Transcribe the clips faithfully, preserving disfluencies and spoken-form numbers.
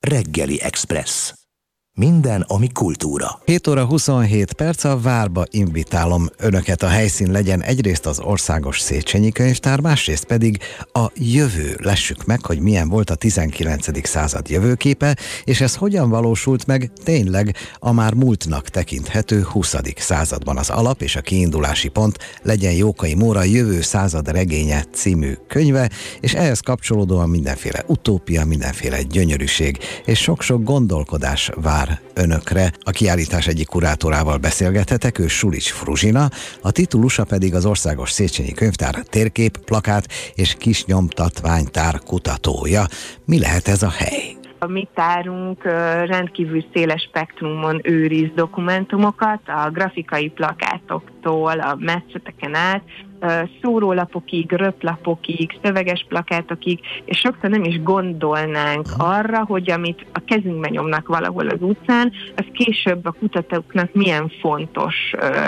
Reggeli Express. Minden, ami kultúra. hét óra huszonhét perc, a Várba invitálom önöket. A helyszín legyen egyrészt az Országos Széchenyi Könyvtár, másrészt pedig a jövő. Lessük meg, hogy milyen volt a tizenkilencedik század jövőképe, és ez hogyan valósult meg tényleg a már múltnak tekinthető huszadik században. Az alap és a kiindulási pont legyen Jókai Móra Jövő század regénye című könyve, és ehhez kapcsolódóan mindenféle utópia, mindenféle gyönyörűség, és sok-sok gondolkodás vár önökre. A kiállítás egyik kurátorával beszélgethetek, ő Sulics Fruzsina, a titulusa pedig az Országos Széchenyi Könyvtár térkép, plakát és kisnyomtatványtár kutatója. Mi lehet ez a hely? A mi tárunk rendkívül széles spektrumon őriz dokumentumokat, a grafikai plakátoktól, a metszeteken át, szórólapokig, röplapokig, szöveges plakátokig, és sokszor nem is gondolnánk arra, hogy amit a kezünkben nyomnak valahol az utcán, az később a kutatóknak milyen fontos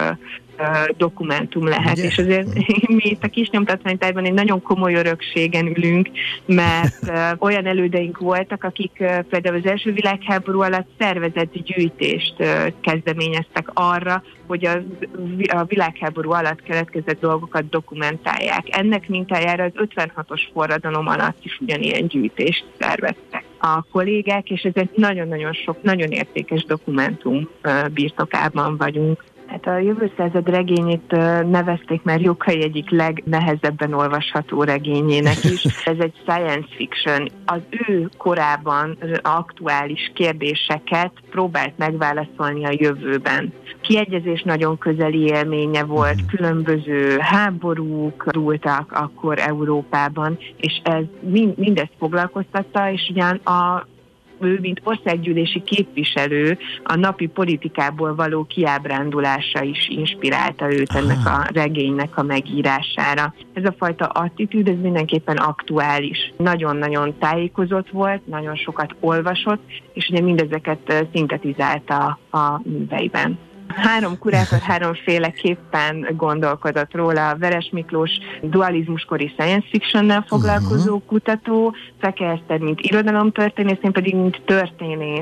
dokumentum lehet. Ugye? És azért mi itt a kisnyomtatványtárban egy nagyon komoly örökségen ülünk, mert uh, olyan elődeink voltak, akik uh, például az első világháború alatt szervezett gyűjtést uh, kezdeményeztek arra, hogy az, a világháború alatt keletkezett dolgokat dokumentálják. Ennek mintájára az ötvenhatos forradalom alatt is ugyanilyen gyűjtést szerveztek a kollégák, és ez egy nagyon-nagyon sok, nagyon értékes dokumentum uh, birtokában vagyunk. Hát a Jövő század regényét nevezték már Jókai egyik legnehezebben olvasható regényének is. Ez egy science fiction. Az ő korában aktuális kérdéseket próbált megválaszolni a jövőben. Kiegyezés nagyon közeli élménye volt, különböző háborúk dúltak akkor Európában, és ez mindezt foglalkoztatta, és ugyan a ő, mint országgyűlési képviselő, a napi politikából való kiábrándulása is inspirálta őt ennek a regénynek a megírására. Ez a fajta attitűd, ez mindenképpen aktuális. Nagyon-nagyon tájékozott volt, nagyon sokat olvasott, és ugye mindezeket szintetizálta a műveiben. Három kurátor háromféleképpen gondolkodott róla. A Veres Miklós dualizmuskori science fictionnel foglalkozó uh-huh. kutató, Feke Eszter, mint irodalomtörténész, én pedig mint történész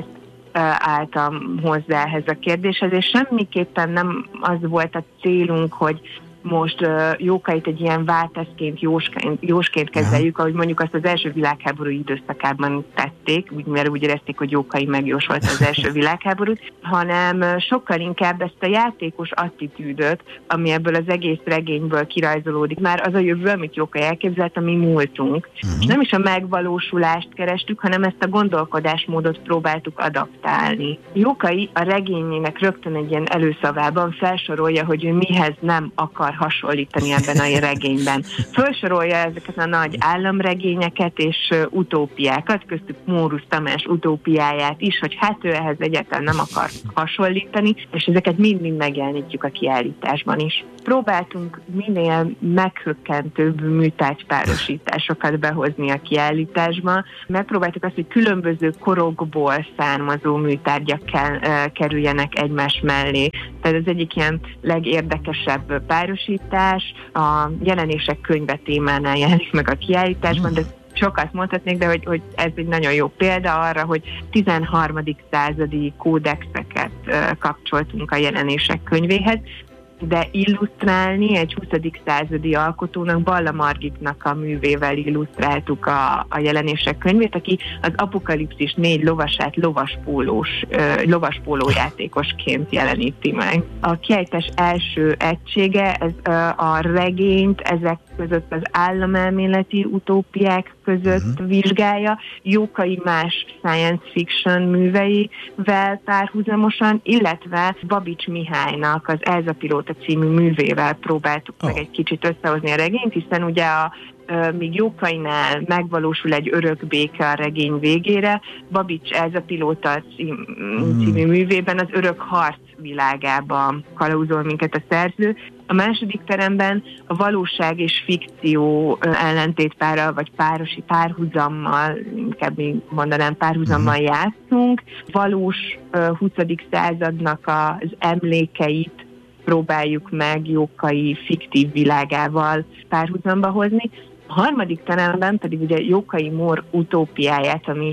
álltam hozzá ehhez a kérdéshez, és semmiképpen nem az volt a célunk, hogy most uh, Jókait egy ilyen válteszként, jósként, jósként kezeljük, ahogy mondjuk azt az első világháború időszakában tették, úgy, mert úgy érezték, hogy Jókai megjósolta az első világháborút, hanem uh, sokkal inkább ezt a játékos attitűdöt, ami ebből az egész regényből kirajzolódik, már az a jövő, amit Jókai elképzelt, a mi múltunk. Uh-huh. És nem is a megvalósulást kerestük, hanem ezt a gondolkodásmódot próbáltuk adaptálni. Jókai a regényének rögtön egy ilyen előszavában felsorolja, hogy ő mihez nem akar hasonlítani ebben a regényben. Felsorolja ezeket a nagy államregényeket és uh, utópiákat, köztük Mórusz Tamás utópiáját is, hogy hát ő ehhez egyáltalán nem akar hasonlítani, és ezeket mind-mind megjelenítjük a kiállításban is. Próbáltunk minél meghökkentőbb műtárgypárosításokat behozni a kiállításba. Megpróbáltuk azt, hogy különböző korokból származó műtárgyak kell, uh, kerüljenek egymás mellé. Tehát az egyik ilyen legérdekesebb párosítás a jelenések könyve témánál jelenik meg a kiállításban, de sokat mondhatnék, de hogy, hogy ez egy nagyon jó példa arra, hogy tizenharmadik századi kódexeket uh, kapcsoltunk a jelenések könyvéhez, de illusztrálni egy huszadik századi alkotónak, Balla Margitnak a művével illusztráltuk a, a jelenések könyvét, aki az Apokalipszis négy lovasát lovaspólós, lovaspólójátékosként jeleníti meg. A kiállítás első egysége, ez a regényt ezek között az államelméleti utópiák között uh-huh. vizsgálja, Jókai más science fiction műveivel párhuzamosan, illetve Babics Mihálynak az Elza Pilóta című művével próbáltuk oh. meg egy kicsit összehozni a regényt, hiszen ugye a míg Jókainál megvalósul egy örök béke a regény végére, Babics Elza Pilóta cím, című mm. művében az örök harc világában kalauzol minket a szerző. A második teremben a valóság és fikció ellentétpárral, vagy párosi párhuzammal, inkább még mondanám párhuzammal mm. játszunk. Valós huszadik századnak az emlékeit próbáljuk meg Jókai fiktív világával párhuzamba hozni. A harmadik teremben pedig ugye Jókai Mór utópiáját, ami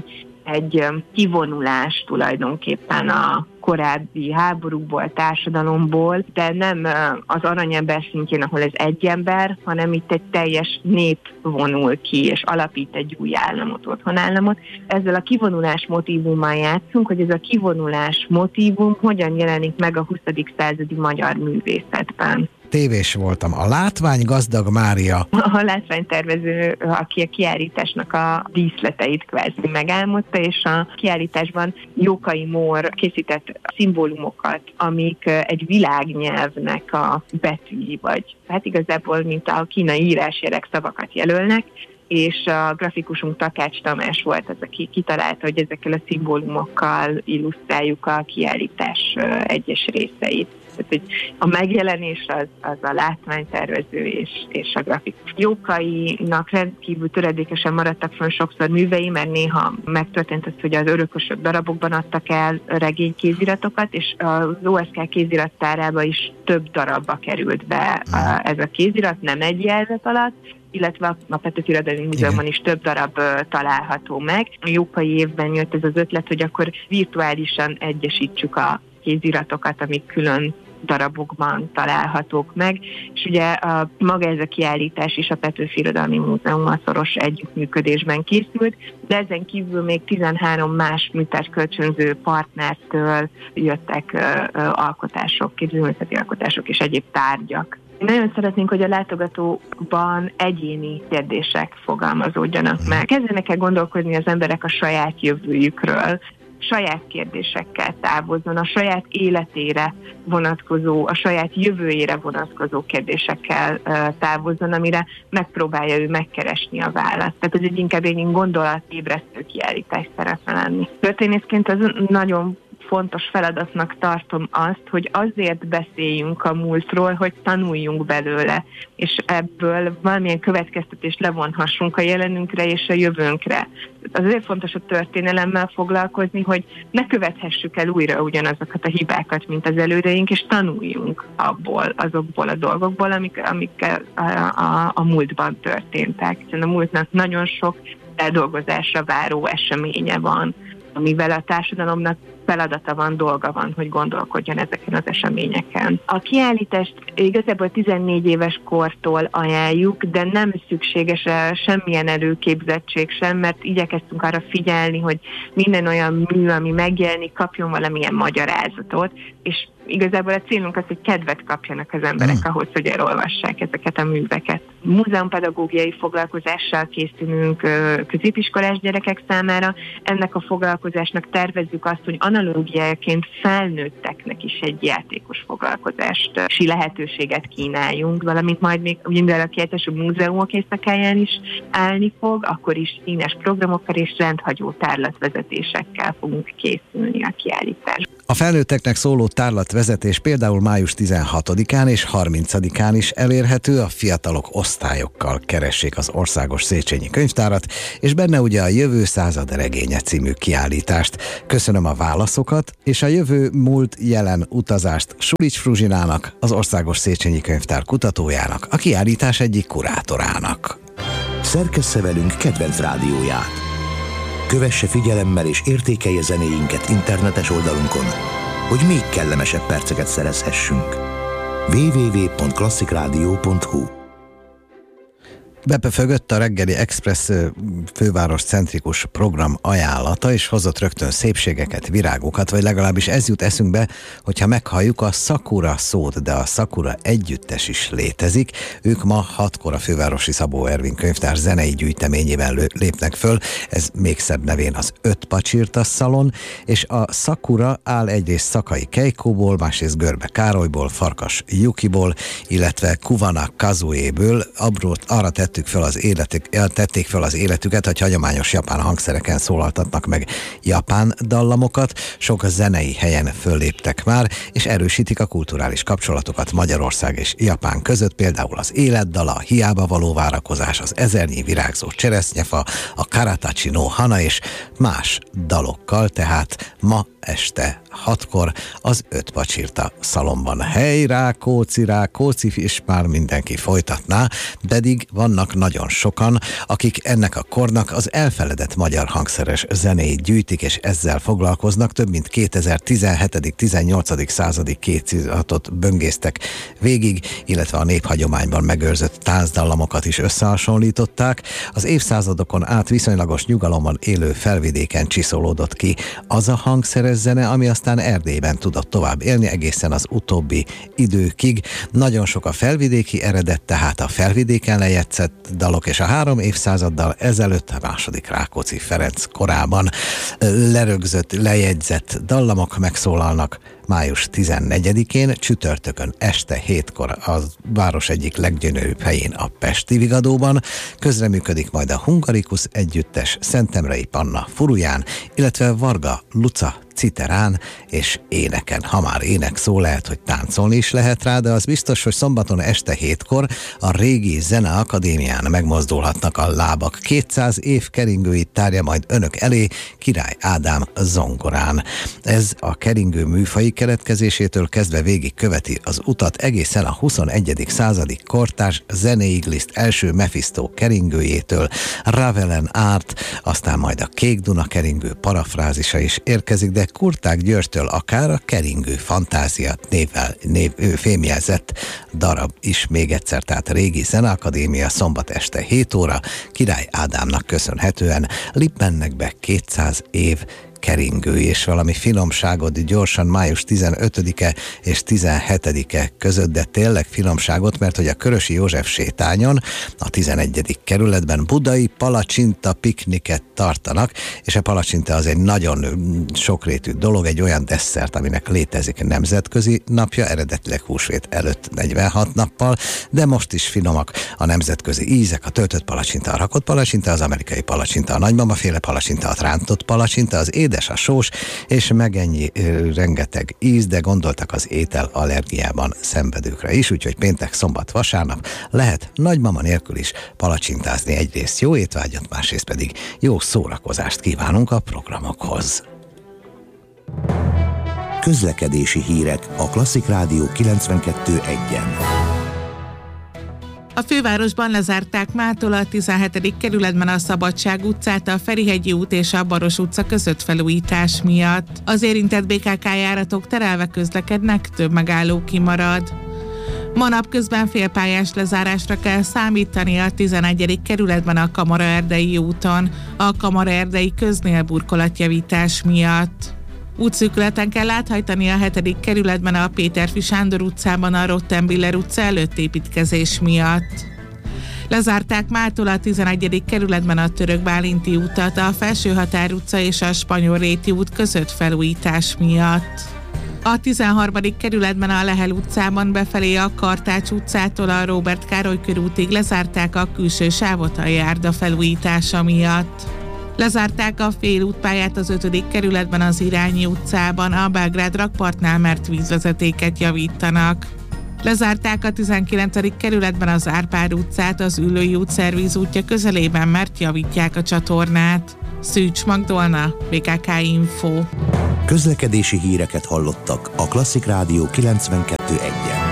egy kivonulás tulajdonképpen a korábbi háborúkból, társadalomból, de nem az aranyember szintjén, ahol ez egy ember, hanem itt egy teljes nép vonul ki, és alapít egy új államot, otthonállamot. Ezzel a kivonulás motívummal játszunk, hogy ez a kivonulás motívum hogyan jelenik meg a huszadik századi magyar művészetben. Tévés voltam. A látványgazdag Mária. A látványtervező, aki a kiállításnak a díszleteit kvázi megálmodta, és a kiállításban Jókai Mór készített szimbólumokat, amik egy világnyelvnek a betűi, vagy hát igazából, mint a kínai írásjelek szavakat jelölnek, és a grafikusunk Takács Tamás volt az, aki kitalálta, hogy ezekkel a szimbólumokkal illusztráljuk a kiállítás egyes részeit. Tehát, hogy a megjelenés az, az a látványtervező és, és a grafikus. Jókainak rendkívül töredékesen maradtak fönn sokszor művei, mert néha megtörtént az, hogy az örökösök darabokban adtak el regénykéziratokat, és az o es ká kézirattárába is több darabba került be ez a kézirat, nem egy jelzet alatt, illetve a Petőfi Irodalmi Múzeumban is több darab uh, található meg. A Jókai évben jött ez az ötlet, hogy akkor virtuálisan egyesítsük a kéziratokat, amik külön darabokban találhatók meg, és ugye a, maga ez a kiállítás is a Petőfi Irodalmi Múzeummal szoros együttműködésben készült, de ezen kívül még tizenhárom más műtárgy kölcsönző partnertől jöttek uh, uh, alkotások, képzőművészeti alkotások és egyéb tárgyak. Nagyon szeretnénk, hogy a látogatóban egyéni kérdések fogalmazódjanak meg. Kezdenek el gondolkodni az emberek a saját jövőjükről, saját kérdésekkel távozzon, a saját életére vonatkozó, a saját jövőjére vonatkozó kérdésekkel távozzon, amire megpróbálja ő megkeresni a választ. Tehát ez egy inkább egy gondolatébresztő kiállítás szeretne lenni. Történészként az nagyon fontos feladatnak tartom azt, hogy azért beszéljünk a múltról, hogy tanuljunk belőle, és ebből valamilyen következtetést levonhassunk a jelenünkre és a jövőnkre. Azért fontos a történelemmel foglalkozni, hogy ne követhessük el újra ugyanazokat a hibákat, mint az elődeink, és tanuljunk abból, azokból a dolgokból, amik, amik a, a, a múltban történtek. Hiszen a múltnak nagyon sok eldolgozásra váró eseménye van, amivel a társadalomnak feladata van, dolga van, hogy gondolkodjon ezeken az eseményeken. A kiállítást igazából tizennégy éves kortól ajánljuk, de nem szükséges semmilyen előképzettség sem, mert igyekeztünk arra figyelni, hogy minden olyan mű, ami megjelenik, kapjon valamilyen magyarázatot, és igazából a célunk az, hogy kedvet kapjanak az emberek mm. ahhoz, hogy elolvassák ezeket a műveket. Múzeumpedagógiai foglalkozással készülünk középiskolás gyerekek számára. Ennek a foglalkozásnak tervezzük azt, hogy analógiaként felnőtteknek is egy játékos foglalkozási lehetőséget kínáljunk, valamint majd még minden a kiállítás a múzeumok éjszakáján is állni fog, akkor is színes programokkal és rendhagyó tárlatvezetésekkel fogunk készülni a kiállításban. A felnőtteknek szóló tárlatvezetés például május tizenhatodikán és harmincadikán is elérhető, a fiatalok osztályokkal keressék az Országos Széchenyi Könyvtárat, és benne ugye a Jövő század regénye című kiállítást. Köszönöm a válaszokat, és a jövő múlt jelen utazást Sulics Fruzsinának, az Országos Széchenyi Könyvtár kutatójának, a kiállítás egyik kurátorának. Szerkessze velünk kedvenc rádióját. Kövesse figyelemmel és értékelje zenéinket internetes oldalunkon, hogy még kellemesebb perceket szerezhessünk. double-u double-u double-u pont klasszik rádió pont hu Bepöfögött a reggeli Express főváros centrikus program ajánlata, és hozott rögtön szépségeket, virágokat, vagy legalábbis ez jut eszünkbe, hogyha meghalljuk a Sakura szót, de a Sakura együttes is létezik. Ők ma hatkor a fővárosi Szabó Ervin könyvtár zenei gyűjteményében lépnek föl, ez még szebb nevén az Öt Pacsirta Szalon, és a Sakura áll egyrészt Szakai Keikóból, másrészt Görbe Károlyból, Farkas Jukiból, illetve Kuvana Kazuéből. Abrót arra tett Fel az életük, tették fel az életüket, hogy hagyományos japán hangszereken szólaltatnak meg japán dallamokat, sok zenei helyen fölléptek már, és erősítik a kulturális kapcsolatokat Magyarország és Japán között, például az Életdala, a Hiába való várakozás, az Ezernyi virágzó cseresznyefa, a Karatachi no Hana és más dalokkal, tehát ma este hatkor az Öt Pacsirta Szalonban. Hely rá, kóci rá, kóci is már mindenki folytatná, pedig vannak vannak nagyon sokan, akik ennek a kornak az elfeledett magyar hangszeres zenéit gyűjtik, és ezzel foglalkoznak. Több mint kétezer-tizenhetedik-tizennyolcadik századi kétszázat böngésztek végig, illetve a néphagyományban megőrzött táncdallamokat is összehasonlították. Az évszázadokon át viszonylagos nyugalomban élő felvidéken csiszolódott ki az a hangszeres zene, ami aztán Erdélyben tudott tovább élni egészen az utóbbi időkig. Nagyon sok a felvidéki eredet, tehát a felvidéken lejegyzett dalok, és a három évszázaddal ezelőtt a második Rákóczi Ferenc korában lerögzött, lejegyzett dallamok megszólalnak május tizennegyedikén, csütörtökön este hétkor a város egyik leggyönyörűbb helyén, a Pesti Vigadóban. Közreműködik majd a Hungarikus együttes, Szentemrei Panna furuján, illetve Varga Luca citerán és éneken. Ha már ének szó, lehet, hogy táncolni is lehet rá, de az biztos, hogy szombaton este hétkor a régi Zeneakadémián megmozdulhatnak a lábak. kétszáz év keringőit tárja majd önök elé Király Ádám zongorán. Ez a keringő műfai keletkezésétől kezdve végig követi az utat egészen a huszonegyedik századi kortárs zenéig Liszt első Mephisto keringőjétől Ravelen át, aztán majd a Kék Duna keringő parafrázisa is érkezik, de Kurták Györgytől akár a keringő fantázia névvel név, fémjelzett darab is még egyszer, tehát a régi Zeneakadémia szombat este hét óra Király Ádámnak köszönhetően lip mennek be kétszáz év keringő, és valami finomságot gyorsan május tizenötödike és tizenhetedike között, de tényleg finomságot, mert hogy a Körösi József sétányon a tizenegyedik kerületben budai palacsinta pikniket tartanak, és a palacsinta az egy nagyon sokrétű dolog, egy olyan desszert, aminek létezik nemzetközi napja, eredetileg húsvét előtt negyvenhat nappal, de most is finomak a nemzetközi ízek, a töltött palacsinta, a rakott palacsinta, az amerikai palacsinta, a nagymamaféle palacsinta, a rántott palacsinta, az édes, a sós, és meg ennyi ö, rengeteg íz, de gondoltak az étel allergiában szenvedőkre is, úgyhogy péntek, szombat, vasárnap lehet nagymama nélkül is palacsintázni. Egyrészt jó étvágyat, másrészt pedig jó szórakozást kívánunk a programokhoz. Közlekedési hírek a Klasszik Rádió kilencvenkettő egyen. A fővárosban lezárták mától a tizenhetedik kerületben a Szabadság utcát a Ferihegyi út és a Baros utca között felújítás miatt. Az érintett bé ká ká járatok terelve közlekednek, több megálló kimarad. Ma napközben félpályás lezárásra kell számítani a tizenegyedik kerületben a Kamaraerdei úton, a Kamaraerdei köznél burkolatjavítás miatt. Útszűkületen kell áthajtani a hetedik kerületben a Péterfi Sándor utcában a Rottenbiller utca előtt építkezés miatt. Lezárták mától a tizenegyedik kerületben a Török Bálinti utat a Felsőhatár utca és a Spanyolréti út között felújítás miatt. A tizenharmadik kerületben a Lehel utcában befelé a Kartács utcától a Róbert Károly körútig lezárták a külső sávot a járda felújítása miatt. Lezárták a félútpályát az ötödik kerületben az Irányi utcában a Belgrád rakpartnál, mert vízvezetéket javítanak. Lezárták a tizenkilencedik kerületben az Árpád utcát az Üllői út szervízútja közelében, mert javítják a csatornát. Szűcs Magdolna, bé ká ká Info. Közlekedési híreket hallottak a Klasszik Rádió kilencvenkettő egyen.